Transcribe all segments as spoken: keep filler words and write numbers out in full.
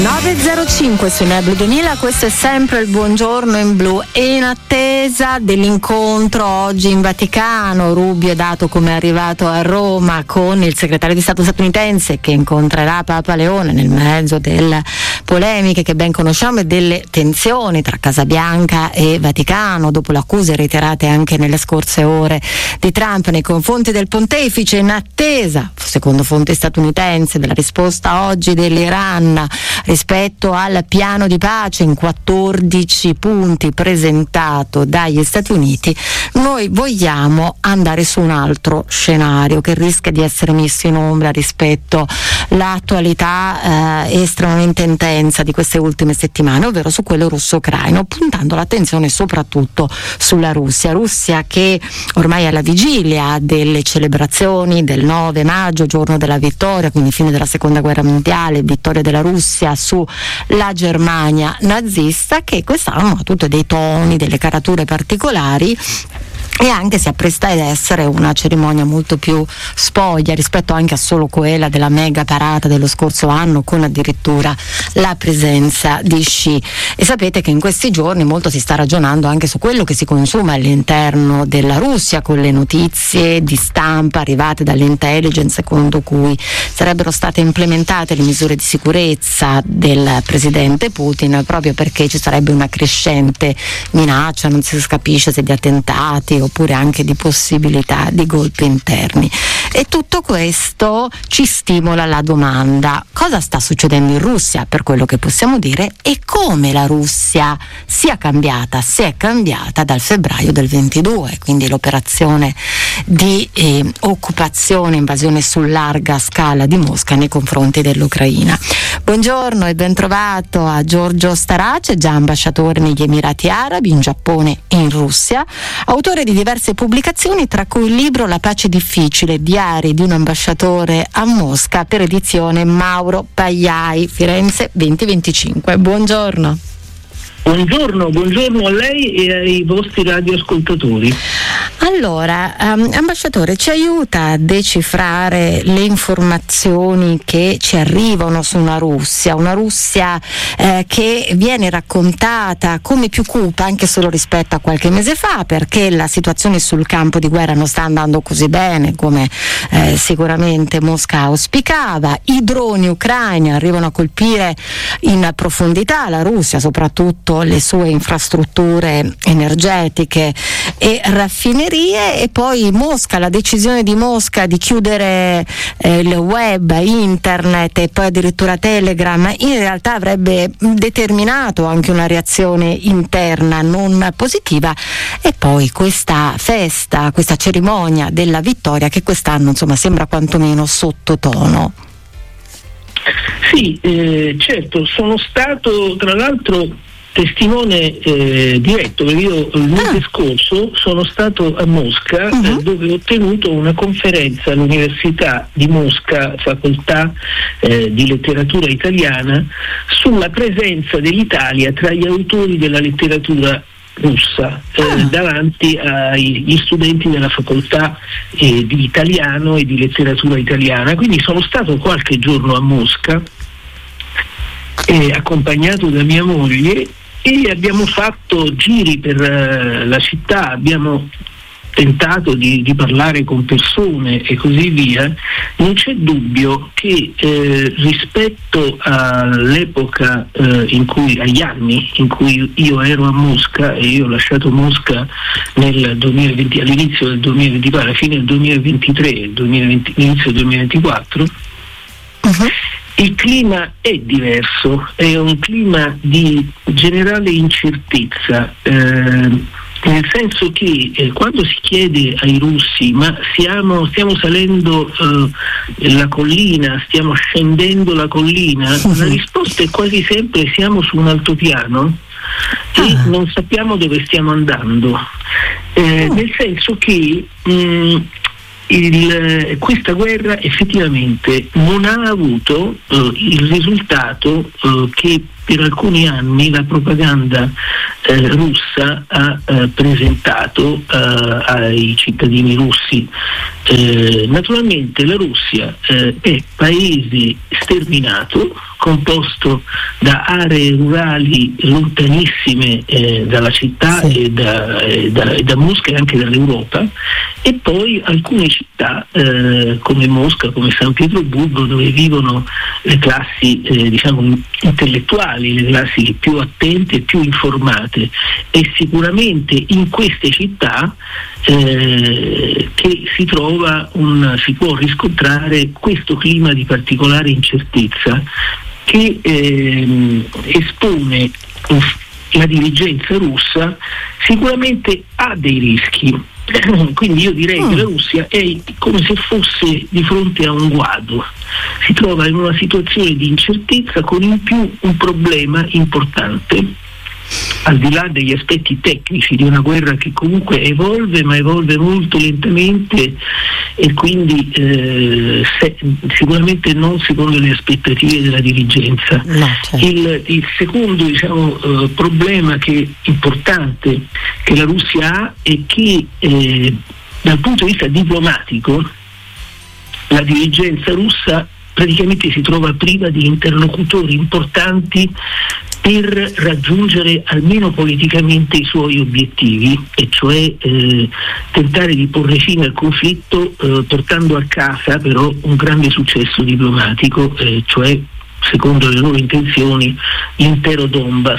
nove e zero cinque su Neblu duemila, questo è sempre il buongiorno in blu. E in attesa dell'incontro oggi in Vaticano, Rubio è dato come arrivato a Roma con il segretario di Stato statunitense che incontrerà Papa Leone nel mezzo delle polemiche che ben conosciamo e delle tensioni tra Casa Bianca e Vaticano dopo le accuse reiterate anche nelle scorse ore di Trump nei confronti del pontefice, in attesa, secondo fonti statunitensi, della risposta oggi dell'Iran rispetto al piano di pace in quattordici punti presentato dagli Stati Uniti. Noi vogliamo andare su un altro scenario che rischia di essere messo in ombra rispetto all'attualità eh, estremamente intensa di queste ultime settimane, ovvero su quello russo-ucraino, puntando l'attenzione soprattutto sulla Russia. Russia che ormai è alla vigilia delle celebrazioni del nove maggio, giorno della vittoria, quindi fine della seconda guerra mondiale, vittoria della Russia sulla Germania nazista, che quest'anno ha tutti dei toni, delle carature particolari e anche si appresta ad essere una cerimonia molto più spoglia rispetto anche a solo quella della mega parata dello scorso anno, con addirittura la presenza di sci. E sapete che in questi giorni molto si sta ragionando anche su quello che si consuma all'interno della Russia, con le notizie di stampa arrivate dall'intelligence secondo cui sarebbero state implementate le misure di sicurezza del presidente Putin proprio perché ci sarebbe una crescente minaccia, non si capisce se di attentati oppure anche di possibilità di colpi interni. E tutto questo ci stimola la domanda: cosa sta succedendo in Russia, per quello che possiamo dire, e come la Russia sia cambiata, se è cambiata dal febbraio del ventidue, quindi l'operazione di eh, occupazione, invasione su larga scala di Mosca nei confronti dell'Ucraina. Buongiorno e ben trovato a Giorgio Starace, già ambasciatore negli Emirati Arabi, in Giappone e in Russia, autore di diverse pubblicazioni, tra cui il libro La pace difficile, diari di un ambasciatore a Mosca, per edizione Mauro Pagliai, Firenze duemilaventicinque. Buongiorno. Buongiorno, buongiorno a lei e ai vostri radioascoltatori. Allora, um, ambasciatore, ci aiuta a decifrare le informazioni che ci arrivano su una Russia, una Russia eh, che viene raccontata come più cupa anche solo rispetto a qualche mese fa, perché la situazione sul campo di guerra non sta andando così bene come eh, sicuramente Mosca auspicava. I droni ucraini arrivano a colpire in profondità la Russia, soprattutto le sue infrastrutture energetiche e raffinerie, e poi Mosca, la decisione di Mosca di chiudere eh, il web, internet e poi addirittura Telegram in realtà avrebbe determinato anche una reazione interna non positiva, e poi questa festa, questa cerimonia della vittoria che quest'anno insomma sembra quantomeno sottotono. Sì, eh, certo, sono stato tra l'altro testimone eh, diretto, perché io il mese ah. scorso sono stato a Mosca uh-huh. eh, dove ho tenuto una conferenza all'Università di Mosca, facoltà eh, di letteratura italiana, sulla presenza dell'Italia tra gli autori della letteratura russa eh, ah. davanti agli studenti della facoltà eh, di italiano e di letteratura italiana. Quindi sono stato qualche giorno a Mosca eh, accompagnato da mia moglie, e abbiamo fatto giri per uh, la città, abbiamo tentato di, di parlare con persone e così via. Non c'è dubbio che eh, rispetto all'epoca eh, in cui, agli anni in cui io ero a Mosca, e io ho lasciato Mosca nel duemilaventi, all'inizio del duemilaventiquattro, alla fine del duemilaventitré, duemilaventi, inizio del duemilaventiquattro, uh-huh. il clima è diverso, è un clima di generale incertezza, eh, nel senso che eh, quando si chiede ai russi ma siamo, stiamo salendo eh, la collina, stiamo scendendo la collina, la risposta è quasi sempre siamo su un altopiano e non sappiamo dove stiamo andando, eh, nel senso che mh, Il, questa guerra effettivamente non ha avuto uh, il risultato uh, che per alcuni anni la propaganda uh, russa ha uh, presentato uh, ai cittadini russi. Uh, naturalmente la Russia uh, è paese sterminato, composto da aree rurali lontanissime eh, dalla città sì. e, da, e, da, e da Mosca e anche dall'Europa, e poi alcune città eh, come Mosca, come San Pietroburgo, dove vivono le classi eh, diciamo intellettuali, le classi più attente e più informate, e sicuramente in queste città eh, che si trova un, si può riscontrare questo clima di particolare incertezza che eh, espone la dirigenza russa sicuramente a dei rischi. Quindi io direi oh. che la Russia è come se fosse di fronte a un guado, si trova in una situazione di incertezza con in più un problema importante, al di là degli aspetti tecnici di una guerra che comunque evolve, ma evolve molto lentamente, e quindi eh, se, sicuramente non secondo le aspettative della dirigenza. No, certo. il, il secondo diciamo, eh, problema che importante che la Russia ha è che eh, dal punto di vista diplomatico la dirigenza russa praticamente si trova priva di interlocutori importanti per raggiungere almeno politicamente i suoi obiettivi, e cioè eh, tentare di porre fine al conflitto eh, portando a casa però un grande successo diplomatico, eh, cioè secondo le loro intenzioni l'intero Donbass.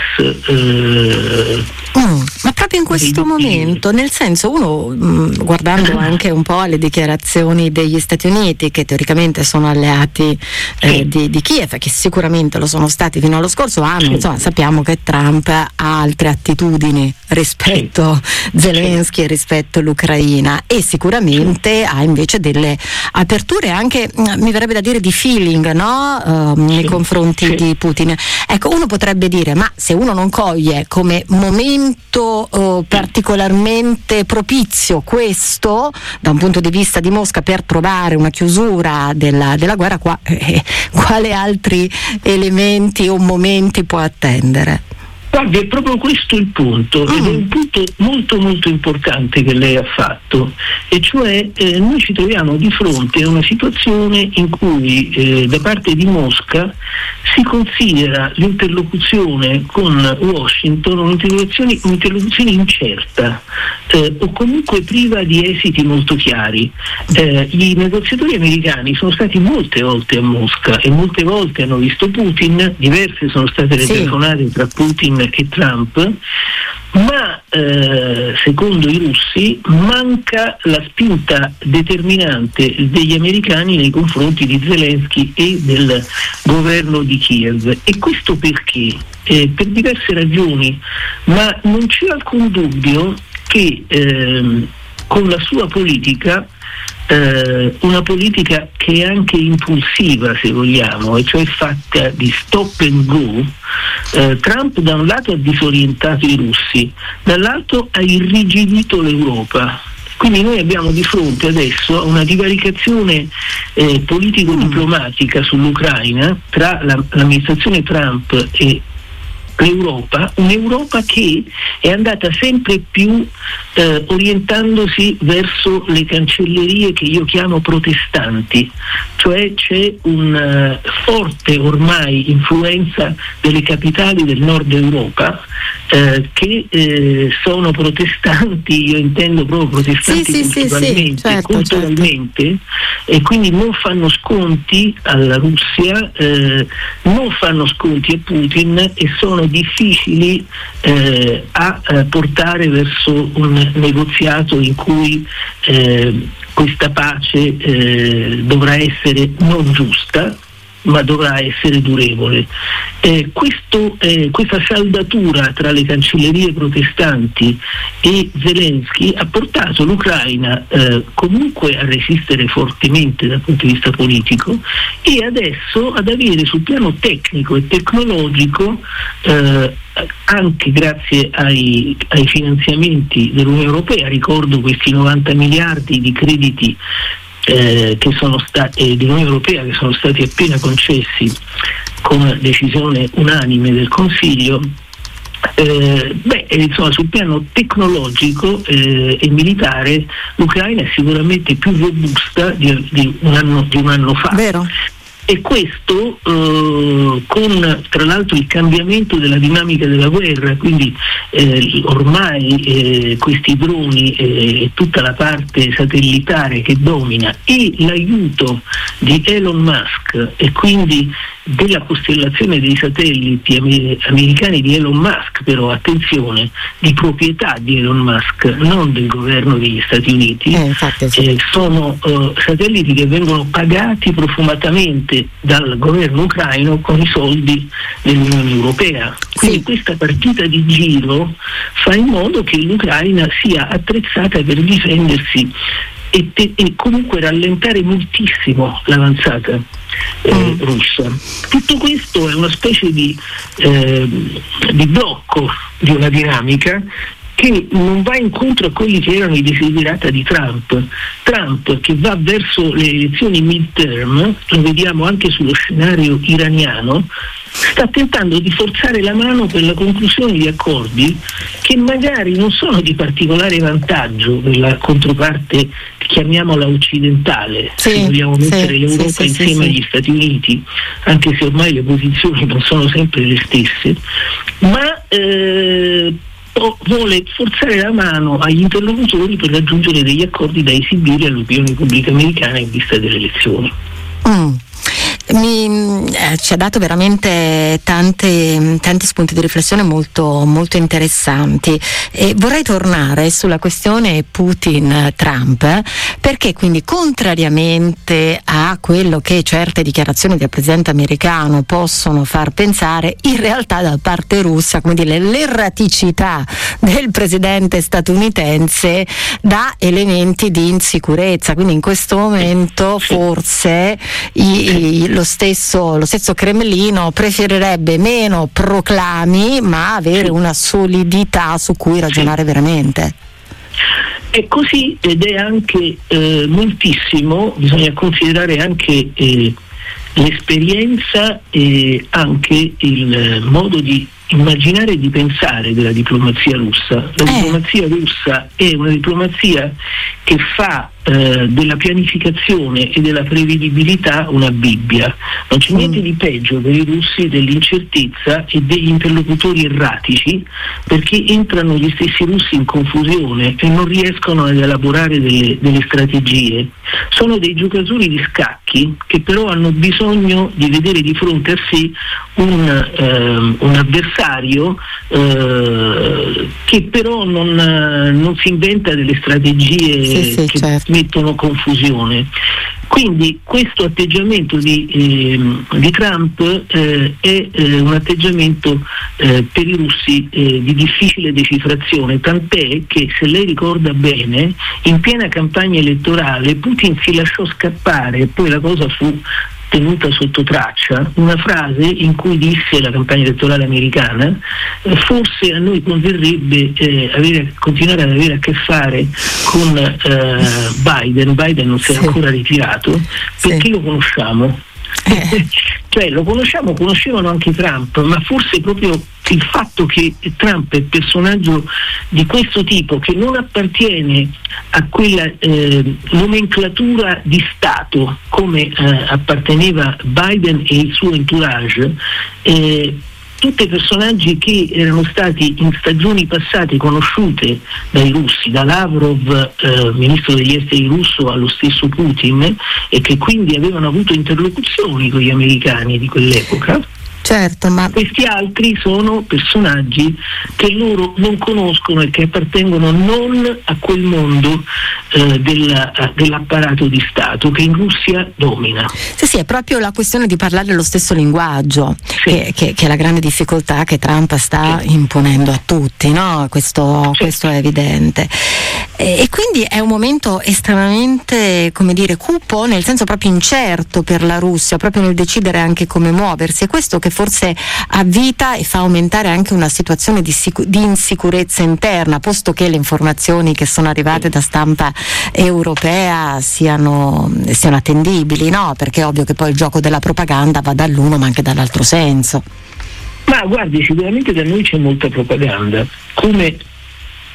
Eh, mm, ma proprio in questo momento, nel senso, uno mh, guardando anche un po' alle dichiarazioni degli Stati Uniti, che teoricamente sono alleati eh, sì. di, di Kiev, che sicuramente lo sono stati fino allo scorso anno, sì. insomma sappiamo che Trump ha altre attitudini rispetto sì. Zelensky e rispetto all'Ucraina, e sicuramente sì. ha invece delle aperture anche, mi verrebbe da dire, di feeling, no? Uh, nei confronti sì. di Putin. Ecco, uno potrebbe dire, ma se uno non coglie come momento uh, particolarmente propizio questo da un punto di vista di Mosca per trovare una chiusura della, della guerra, qua, eh, quale altri elementi o momenti può attendere? Guardi, è proprio questo il punto, mm. ed è un punto molto molto importante che lei ha fatto, e cioè eh, noi ci troviamo di fronte a una situazione in cui eh, da parte di Mosca si considera l'interlocuzione con Washington un'interlocuzione, un'interlocuzione incerta eh, o comunque priva di esiti molto chiari. Eh, I negoziatori americani sono stati molte volte a Mosca e molte volte hanno visto Putin, diverse sono state le sì. telefonate tra Putin e Trump, ma eh, secondo i russi manca la spinta determinante degli americani nei confronti di Zelensky e del governo di Kiev. E questo perché? Eh, per diverse ragioni, ma non c'è alcun dubbio che eh, con la sua politica, Uh, una politica che è anche impulsiva, se vogliamo, e cioè fatta di stop and go, uh, Trump da un lato ha disorientato i russi, dall'altro ha irrigidito l'Europa. Quindi noi abbiamo di fronte adesso una divaricazione eh, politico-diplomatica sull'Ucraina tra la, l'amministrazione Trump e l'Europa, un'Europa che è andata sempre più eh, orientandosi verso le cancellerie che io chiamo protestanti, cioè c'è una uh, forte ormai influenza delle capitali del nord Europa eh, che eh, sono protestanti, io intendo proprio protestanti sì, culturalmente, sì, sì, certo, culturalmente certo. E quindi non fanno sconti alla Russia, eh, non fanno sconti a Putin, e sono difficili eh, a eh, portare verso un negoziato in cui eh, questa pace eh, dovrà essere non giusta, ma dovrà essere durevole. Eh, questo, eh, questa saldatura tra le cancellerie protestanti e Zelensky ha portato l'Ucraina eh, comunque a resistere fortemente dal punto di vista politico, e adesso ad avere sul piano tecnico e tecnologico eh, anche grazie ai, ai finanziamenti dell'Unione Europea, ricordo questi novanta miliardi di crediti Eh, che sono stati eh, dell'Unione Europea che sono stati appena concessi con decisione unanime del Consiglio. Eh, beh, insomma, sul piano tecnologico eh, e militare l'Ucraina è sicuramente più robusta di, di, un, anno, di un anno fa. Vero. E questo eh, con tra l'altro il cambiamento della dinamica della guerra, quindi eh, ormai eh, questi droni e eh, tutta la parte satellitare che domina e l'aiuto di Elon Musk e quindi della costellazione dei satelliti amer- americani di Elon Musk, però attenzione, di proprietà di Elon Musk, non del governo degli Stati Uniti, eh, infatti, sì. eh, sono eh, satelliti che vengono pagati profumatamente dal governo ucraino con i soldi dell'Unione Europea. Quindi sì. Questa partita di giro fa in modo che l'Ucraina sia attrezzata per difendersi e, te- e comunque rallentare moltissimo l'avanzata eh, mm. russa. Tutto questo è una specie di, eh, di blocco di una dinamica che non va incontro a quelli che erano i desiderata di Trump. Trump che va verso le elezioni midterm, lo vediamo anche sullo scenario iraniano, sta tentando di forzare la mano per la conclusione di accordi che magari non sono di particolare vantaggio per la controparte, chiamiamola occidentale, sì, se vogliamo mettere sì, l'Europa sì, insieme sì, agli sì. Stati Uniti, anche se ormai le posizioni non sono sempre le stesse, ma eh, vuole forzare la mano agli interlocutori per raggiungere degli accordi da esibire all'opinione pubblica americana in vista delle elezioni. Mm. Mi, eh, ci ha dato veramente tante, tanti spunti di riflessione molto, molto interessanti e vorrei tornare sulla questione Putin-Trump, perché quindi contrariamente a quello che certe dichiarazioni del presidente americano possono far pensare, in realtà da parte russa, come dire, l'erraticità del presidente statunitense dà elementi di insicurezza, quindi in questo momento forse i, i, lo stesso, lo stesso Cremlino preferirebbe meno proclami ma avere una solidità su cui ragionare veramente. È così, ed è anche eh, moltissimo, bisogna considerare anche eh, l'esperienza e anche il modo di immaginare e di pensare della diplomazia russa. La eh. diplomazia russa è una diplomazia che fa eh, della pianificazione e della prevedibilità una Bibbia. Non c'è mm. niente di peggio per i russi dell'incertezza e degli interlocutori erratici, perché entrano gli stessi russi in confusione e non riescono ad elaborare delle, delle strategie. Sono dei giocatori di scacchi che però hanno bisogno di vedere di fronte a sé un, um, un avversario uh, che però non, uh, non si inventa delle strategie sì, sì, che certo. mettono confusione. Quindi questo atteggiamento di, eh, di Trump eh, è eh, un atteggiamento eh, per i russi eh, di difficile decifrazione, tant'è che, se lei ricorda bene, in piena campagna elettorale Putin si lasciò scappare, e poi la cosa fu tenuta sotto traccia, una frase in cui disse alla campagna elettorale americana eh, forse a noi converrebbe eh, avere, continuare ad avere a che fare con eh, Biden. Biden non si è sì. ancora ritirato perché sì. lo conosciamo. Eh. Cioè lo conosciamo, conoscevano anche Trump, ma forse proprio il fatto che Trump è un personaggio di questo tipo, che non appartiene a quella eh, nomenclatura di Stato come eh, apparteneva Biden e il suo entourage, eh, tutti personaggi che erano stati in stagioni passate conosciute dai russi, da Lavrov, eh, ministro degli esteri russo, allo stesso Putin, e che quindi avevano avuto interlocuzioni con gli americani di quell'epoca. Certo, ma questi altri sono personaggi che loro non conoscono e che appartengono non a quel mondo eh, della, dell'apparato di Stato che in Russia domina. Sì, sì, è proprio la questione di parlare lo stesso linguaggio sì. che, che, che è la grande difficoltà che Trump sta sì. imponendo a tutti, no? Questo, sì. questo è evidente. E, e quindi è un momento estremamente, come dire, cupo, nel senso proprio incerto per la Russia, proprio nel decidere anche come muoversi. È questo che forse avvita e fa aumentare anche una situazione di, sicu- di insicurezza interna, posto che le informazioni che sono arrivate da stampa europea siano, siano attendibili, no? Perché è ovvio che poi il gioco della propaganda va dall'uno ma anche dall'altro senso. Ma guardi, sicuramente da noi c'è molta propaganda, come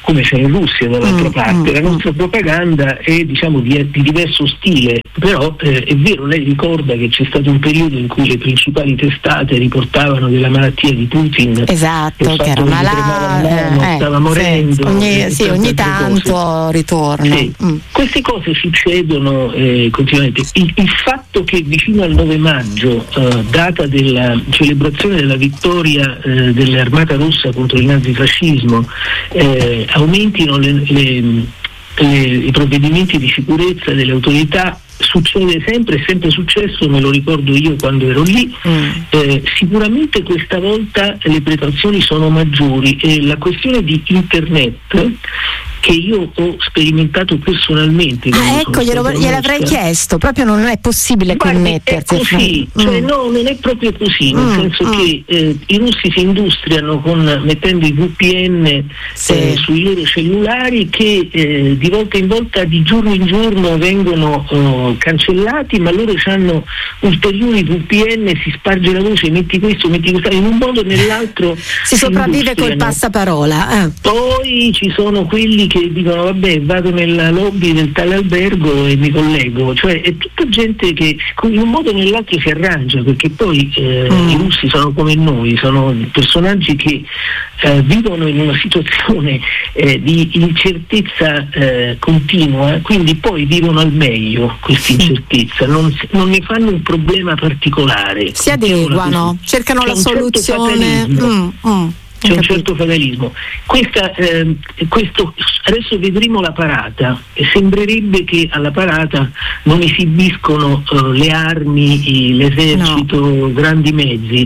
come c'è in Russia dall'altra mm, parte. mm, La nostra propaganda è, diciamo, di, di diverso stile, però eh, è vero, lei ricorda che c'è stato un periodo in cui le principali testate riportavano della malattia di Putin, esatto, che era malato, eh, stava morendo, sì, ogni, sì, ogni tanto cose. ritorna. Sì. Mm. Queste cose succedono eh, continuamente. Il, il fatto che vicino al nove maggio, eh, data della celebrazione della vittoria eh, dell'Armata Rossa contro il nazifascismo, eh, aumentino le, le, le, i provvedimenti di sicurezza delle autorità, succede sempre, è sempre successo, me lo ricordo io quando ero lì. mm. eh, sicuramente questa volta le precauzioni sono maggiori e la questione di internet, che io ho sperimentato personalmente. Ah, ecco, glielo, gliel'avrei chiesto, proprio non è possibile Guardi, connettersi. È così, mm. cioè no, non è proprio così, nel mm, senso mm. che eh, i russi si industriano con mettendo i V P N sì. eh, sui loro cellulari che eh, di volta in volta, di giorno in giorno vengono oh, cancellati, ma loro hanno ulteriori V P N, si sparge la voce, metti questo, metti questo, in un modo o nell'altro si sopravvive col passaparola. Eh. Poi ci sono quelli che dicono vabbè, vado nella lobby del tale albergo e mi collego, cioè è tutta gente che in un modo o nell'altro si arrangia, perché poi eh, mm. i russi sono come noi, sono personaggi che eh, vivono in una situazione eh, di incertezza eh, continua, quindi poi vivono al meglio questa incertezza, non, non ne fanno un problema particolare, si adeguano, cercano C'è la soluzione. Mm, mm. C'è un certo fatalismo. Questa, eh, questo, adesso vedremo la parata e sembrerebbe che alla parata non esibiscono eh, le armi, l'esercito, no. grandi mezzi.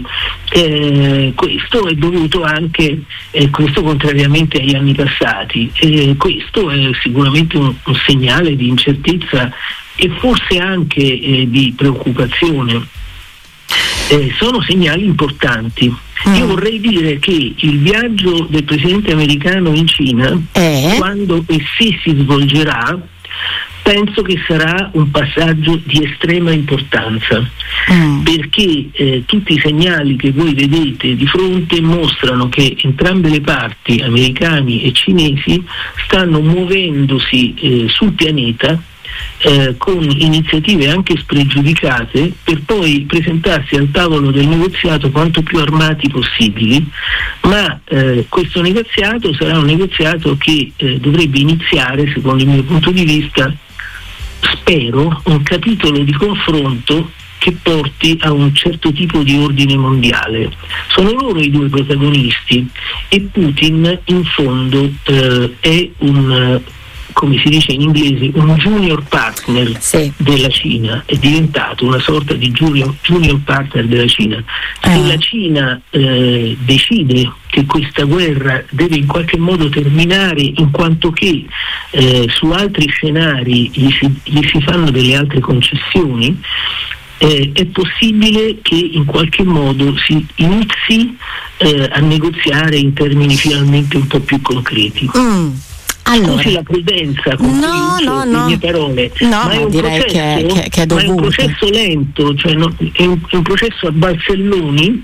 Eh, questo è dovuto anche, eh, questo contrariamente agli anni passati, eh, questo è sicuramente un, un segnale di incertezza e forse anche eh, di preoccupazione. Eh, sono segnali importanti. Mm. Io vorrei dire che il viaggio del presidente americano in Cina, eh? quando e se si svolgerà, penso che sarà un passaggio di estrema importanza, mm. perché eh, tutti i segnali che voi vedete di fronte mostrano che entrambe le parti, americani e cinesi, stanno muovendosi eh, sul pianeta Eh, con iniziative anche spregiudicate per poi presentarsi al tavolo del negoziato quanto più armati possibili, ma eh, questo negoziato sarà un negoziato che eh, dovrebbe iniziare, secondo il mio punto di vista, spero, un capitolo di confronto che porti a un certo tipo di ordine mondiale. Sono loro i due protagonisti e Putin in fondo eh, è un, come si dice in inglese, un junior partner sì. della Cina, è diventato una sorta di junior, junior partner della Cina. Se eh. la Cina eh, decide che questa guerra deve in qualche modo terminare, in quanto che eh, su altri scenari gli si, gli si fanno delle altre concessioni, eh, è possibile che in qualche modo si inizi eh, a negoziare in termini finalmente un po' più concreti. Mm. Allora, scusi la prudenza con no, cui no, le no. mie parole, no, ma è un direi processo, che, che, che è dovuto. Ma è un processo lento, cioè no, è, un, è un processo a balzelloni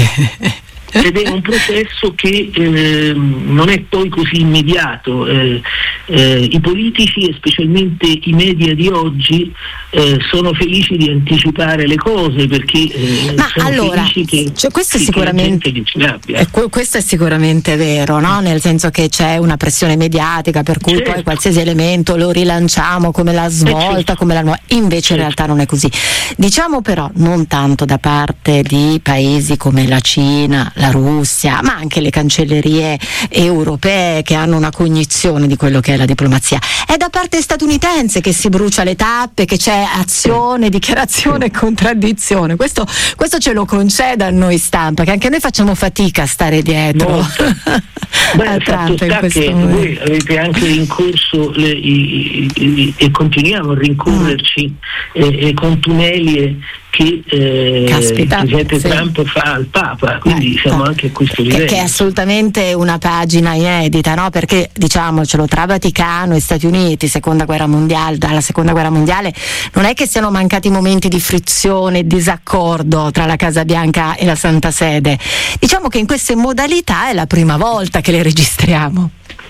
ed è un processo che eh, non è poi così immediato. Eh, eh, I politici e specialmente i media di oggi eh, sono felici di anticipare le cose perché eh, Ma sono allora, felici che, cioè questo, sì, è sicuramente, che la gente eh, questo è sicuramente vero, no? Nel senso che c'è una pressione mediatica per cui certo. poi qualsiasi elemento lo rilanciamo come la svolta, certo. come la nuova, invece certo. in realtà non è così. Diciamo però non tanto da parte di paesi come la Cina, la Russia, ma anche le cancellerie europee che hanno una cognizione di quello che è la diplomazia. È da parte statunitense che si brucia le tappe, che c'è azione, dichiarazione e contraddizione. Questo, questo ce lo concede a noi stampa, che anche noi facciamo fatica a stare dietro. Beh, il fatto sta che voi avete anche rincorso le, i, i, i, e continuiamo a rincorrerci mm. e, e contumelie che eh, Caspita, il presidente sì. Trump fa al Papa, quindi eh, siamo anche a questo livello. Che, che è assolutamente una pagina inedita, no? Perché diciamocelo, tra Vaticano e Stati Uniti, seconda guerra mondiale, dalla seconda guerra mondiale, non è che siano mancati momenti di frizione e disaccordo tra la Casa Bianca e la Santa Sede. Diciamo che in queste modalità è la prima volta che le registriamo.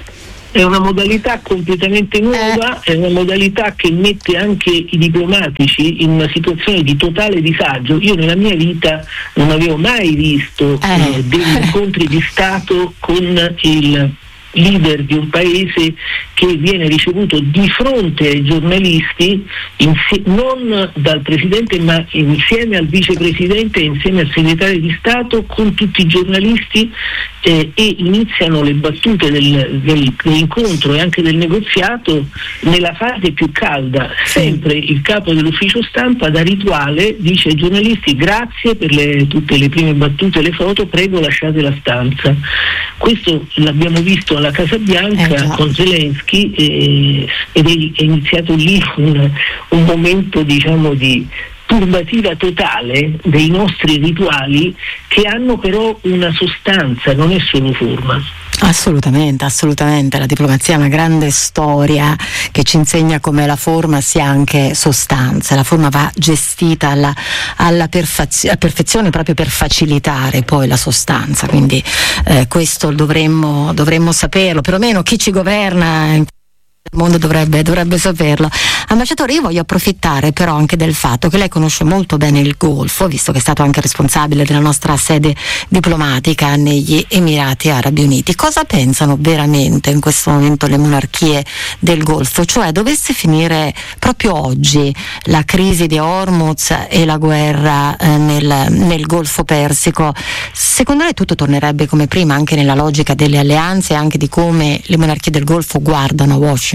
È una modalità completamente nuova, eh. è una modalità che mette anche i diplomatici in una situazione di totale disagio. Io nella mia vita non avevo mai visto eh. Eh, degli incontri di Stato con il leader di un paese che viene ricevuto di fronte ai giornalisti, insie- non dal presidente ma insieme al vicepresidente e insieme al segretario di Stato con tutti i giornalisti, eh, e iniziano le battute del, del, dell'incontro e anche del negoziato nella fase più calda. Sempre il capo dell'ufficio stampa da rituale dice ai giornalisti: grazie per le, tutte le prime battute e le foto, prego lasciate la stanza. Questo l'abbiamo visto alla Casa Bianca eh, con Zelensky, eh, ed è, è iniziato lì un, un momento, diciamo, di turbativa totale dei nostri rituali, che hanno però una sostanza, non è solo forma. Assolutamente, assolutamente. La diplomazia è una grande storia che ci insegna come la forma sia anche sostanza. La forma va gestita alla, alla perfezio- perfezione proprio per facilitare poi la sostanza, quindi eh, questo dovremmo, dovremmo saperlo, perlomeno chi ci governa in il mondo dovrebbe, dovrebbe saperlo. Ambasciatore, io voglio approfittare però anche del fatto che lei conosce molto bene il Golfo, visto che è stato anche responsabile della nostra sede diplomatica negli Emirati Arabi Uniti. Cosa pensano veramente in questo momento le monarchie del Golfo? Cioè, dovesse finire proprio oggi la crisi di Hormuz e la guerra eh, nel, nel Golfo Persico, secondo lei tutto tornerebbe come prima, anche nella logica delle alleanze e anche di come le monarchie del Golfo guardano a Washington?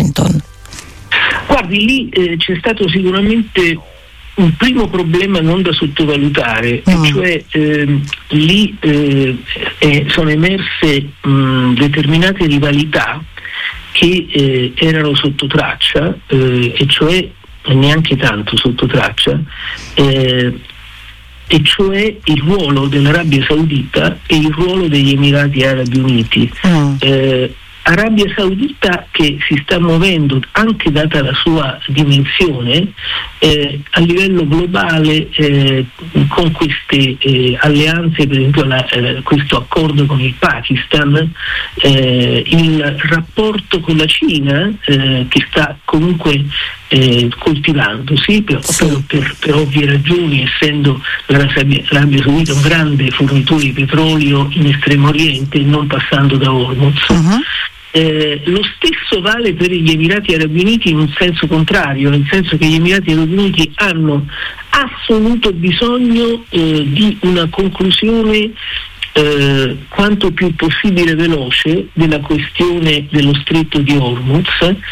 Guardi, lì eh, c'è stato sicuramente un primo problema non da sottovalutare, mm. cioè eh, lì eh, eh, sono emerse mh, determinate rivalità che eh, erano sotto traccia, eh, e cioè neanche tanto sotto traccia, eh, e cioè il ruolo dell'Arabia Saudita e il ruolo degli Emirati Arabi Uniti. Mm. Eh, Arabia Saudita che si sta muovendo, anche data la sua dimensione, eh, a livello globale, eh, con queste eh, alleanze, per esempio la, eh, questo accordo con il Pakistan, eh, il rapporto con la Cina, eh, che sta comunque eh, coltivandosi per, per, per, per ovvie ragioni, essendo l'Arabia, l'Arabia Saudita un grande fornitore di petrolio in Estremo Oriente, non passando da Hormuz. Uh-huh. Eh, lo stesso vale per gli Emirati Arabi Uniti in un senso contrario, nel senso che gli Emirati Arabi Uniti hanno assoluto bisogno eh, di una conclusione eh, quanto più possibile veloce della questione dello stretto di Hormuz,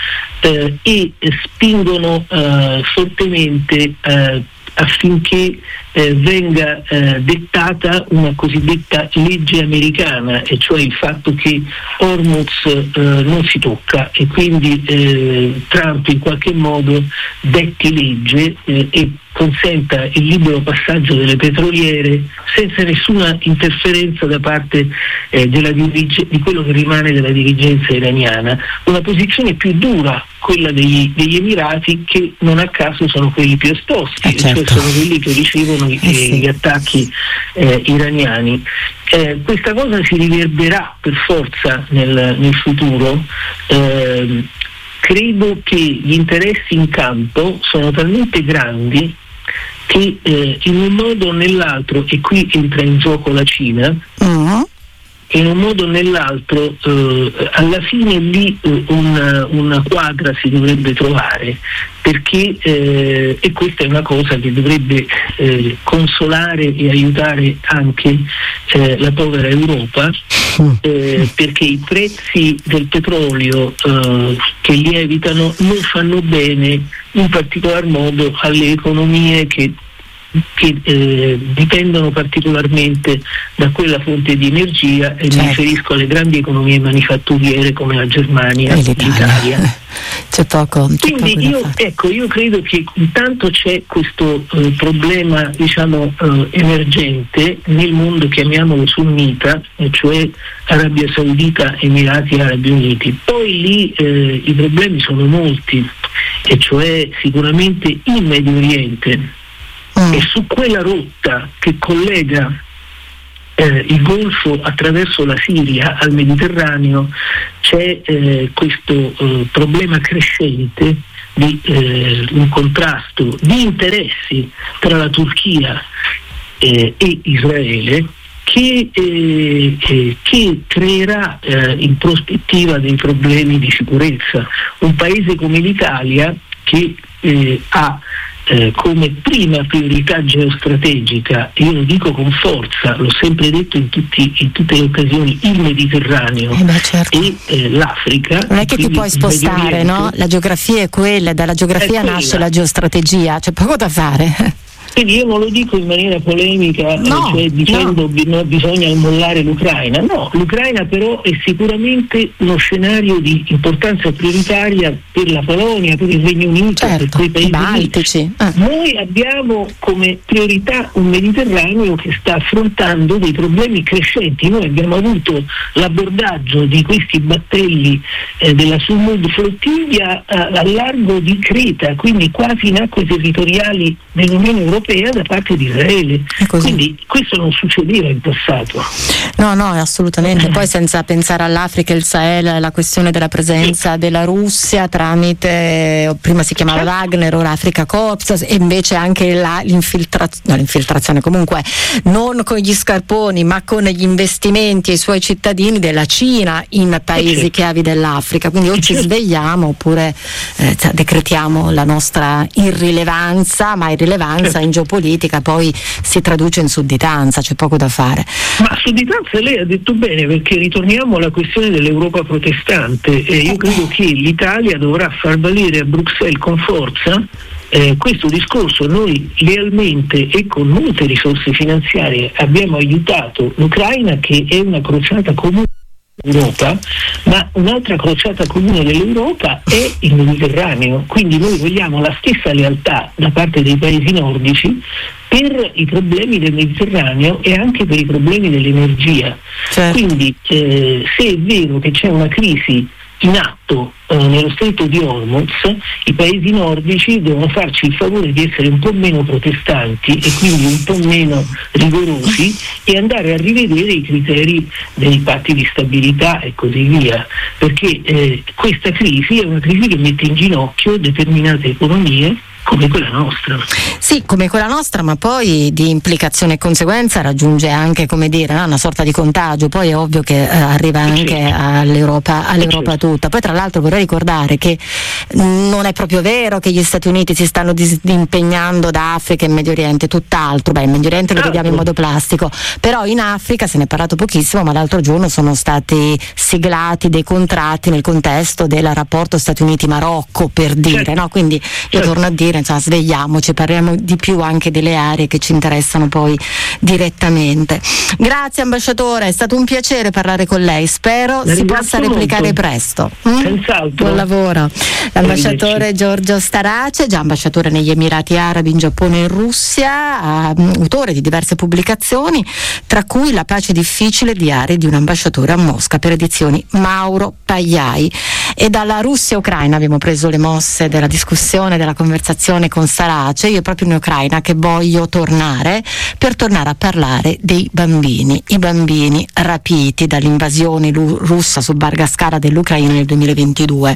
eh, e spingono eh, fortemente eh, affinché eh, venga eh, dettata una cosiddetta legge americana, e cioè il fatto che Hormuz eh, non si tocca, e quindi eh, Trump in qualche modo detti legge eh, e consenta il libero passaggio delle petroliere senza nessuna interferenza da parte eh, della dirige- di quello che rimane della dirigenza iraniana. Una posizione più dura, quella degli, degli Emirati, che non a caso sono quelli più esposti, eh certo. cioè sono quelli che ricevono i, eh sì. gli attacchi eh, iraniani. Eh, questa cosa si riverberà per forza nel, nel futuro. Eh, credo che gli interessi in campo sono talmente grandi che eh, in un modo o nell'altro, e qui entra in gioco la Cina, uh-huh. in un modo o nell'altro eh, alla fine lì eh, una, una quadra si dovrebbe trovare, perché eh, e questa è una cosa che dovrebbe eh, consolare e aiutare anche eh, la povera Europa, eh, perché i prezzi del petrolio eh, che lievitano non fanno bene in particolar modo alle economie che che eh, dipendono particolarmente da quella fonte di energia, e certo. mi riferisco alle grandi economie manifatturiere come la Germania e l'Italia. C'è poco, c'è Quindi poco io, ecco, io credo che intanto c'è questo eh, problema, diciamo, eh, emergente nel mondo, chiamiamolo sunnita, e cioè Arabia Saudita, Emirati Arabi Uniti. Poi lì eh, i problemi sono molti, e cioè sicuramente il Medio Oriente. Mm. E su quella rotta che collega eh, il Golfo attraverso la Siria al Mediterraneo c'è c'è eh, questo eh, problema crescente di eh, un contrasto di interessi tra la Turchia eh, e Israele che, eh, eh, che creerà eh, in prospettiva dei problemi di sicurezza. Un paese come l'Italia che eh, ha Eh, come prima priorità geostrategica, io lo dico con forza, l'ho sempre detto in, tutti, in tutte le occasioni, il Mediterraneo eh beh, certo. e eh, l'Africa. Non è che ti puoi spostare, no? La geografia è quella, dalla geografia nasce la geostrategia, c'è poco da fare. Quindi io non lo dico in maniera polemica, no, cioè dicendo che no. bisogna mollare l'Ucraina. No, l'Ucraina però è sicuramente uno scenario di importanza prioritaria per la Polonia, per il Regno Unito, certo, per quei paesi baltici. Ah. Noi abbiamo come priorità un Mediterraneo che sta affrontando dei problemi crescenti. Noi abbiamo avuto l'abordaggio di questi battelli eh, della Sumud Flottiglia a, a largo di Creta, quindi quasi in acque territoriali dell'Unione Europea da parte di Israele. Quindi questo non succedeva in passato. No, no, assolutamente. Poi senza pensare all'Africa e il Sahel, la questione della presenza sì. della Russia tramite, prima si chiamava certo. Wagner, ora Africa Corps, e invece anche la, l'infiltrazione, no, l'infiltrazione comunque non con gli scarponi ma con gli investimenti ai suoi cittadini della Cina in paesi certo. chiavi dell'Africa. Quindi o ci certo. svegliamo oppure eh, decretiamo la nostra irrilevanza, ma irrilevanza certo. in geopolitica poi si traduce in sudditanza, c'è poco da fare. Ma sudditanza lei ha detto bene, perché ritorniamo alla questione dell'Europa protestante e io credo che l'Italia dovrà far valere a Bruxelles con forza eh, questo discorso. Noi lealmente e con molte risorse finanziarie abbiamo aiutato l'Ucraina, che è una crociata comune Europa, ma un'altra crociata comune dell'Europa è il Mediterraneo, quindi noi vogliamo la stessa lealtà da parte dei paesi nordici per i problemi del Mediterraneo e anche per i problemi dell'energia. Certo. Quindi eh, se è vero che c'è una crisi in atto eh, nello stretto di Hormuz, i paesi nordici devono farci il favore di essere un po' meno protestanti e quindi un po' meno rigorosi e andare a rivedere i criteri dei patti di stabilità e così via, perché eh, questa crisi è una crisi che mette in ginocchio determinate economie come quella nostra. Sì, come quella nostra, ma poi di implicazione e conseguenza raggiunge anche, come dire, no? una sorta di contagio. Poi è ovvio che eh, arriva anche certo. all'Europa, all'Europa certo. tutta. Poi tra l'altro vorrei ricordare che non è proprio vero che gli Stati Uniti si stanno disimpegnando da Africa e Medio Oriente, tutt'altro. Beh, il Medio Oriente lo ah, vediamo in modo plastico, però in Africa se ne è parlato pochissimo, ma l'altro giorno sono stati siglati dei contratti nel contesto del rapporto Stati Uniti-Marocco, per dire, certo. no? Quindi io certo. torno a dire, insomma, svegliamoci, parliamo di più anche delle aree che ci interessano poi direttamente. Grazie ambasciatore, è stato un piacere parlare con lei, spero La si possa replicare molto. presto. Mm? Senz'altro. Buon lavoro. L'ambasciatore Giorgio Starace, già ambasciatore negli Emirati Arabi, in Giappone e in Russia, autore di diverse pubblicazioni, tra cui La pace difficile, diari di un ambasciatore a Mosca, per edizioni Mauro Pagliai. E dalla Russia e Ucraina abbiamo preso le mosse della discussione, della conversazione con Starace. Io proprio in Ucraina che voglio tornare per tornare a parlare dei bambini, i bambini rapiti dall'invasione russa su Bargascara dell'Ucraina nel duemilaventidue.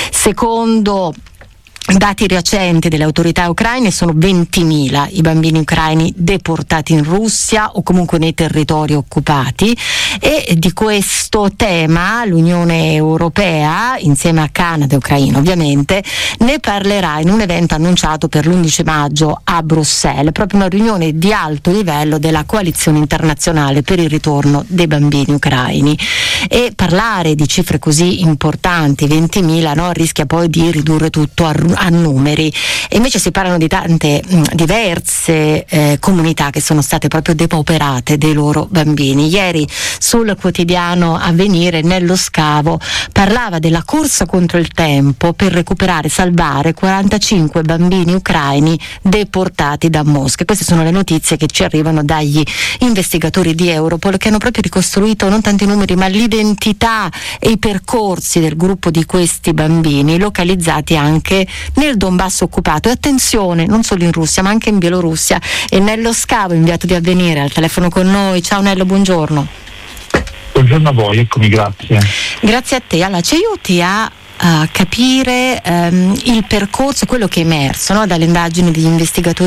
Secondo dati recenti delle autorità ucraine sono ventimila i bambini ucraini deportati in Russia o comunque nei territori occupati, e di questo tema l'Unione Europea, insieme a Canada e Ucraina ovviamente, ne parlerà in un evento annunciato per l'undici maggio a Bruxelles, proprio una riunione di alto livello della coalizione internazionale per il ritorno dei bambini ucraini. E parlare di cifre così importanti, ventimila, no, rischia poi di ridurre tutto a a numeri, e invece si parlano di tante mh, diverse eh, comunità che sono state proprio depauperate dei loro bambini. Ieri sul quotidiano Avvenire Nello Scavo parlava della corsa contro il tempo per recuperare e salvare quarantacinque bambini ucraini deportati da Mosca. Queste sono le notizie che ci arrivano dagli investigatori di Europol, che hanno proprio ricostruito non tanto i numeri ma l'identità e i percorsi del gruppo di questi bambini, localizzati anche nel Donbass occupato, e attenzione, non solo in Russia ma anche in Bielorussia. E Nello Scavo, inviato di Avvenire, al telefono con noi. Ciao Nello, buongiorno. Buongiorno a voi, eccomi, grazie. Grazie a te. Allora, ci aiuti a a capire ehm, il percorso, quello che è emerso, no, dalle indagini degli investigatori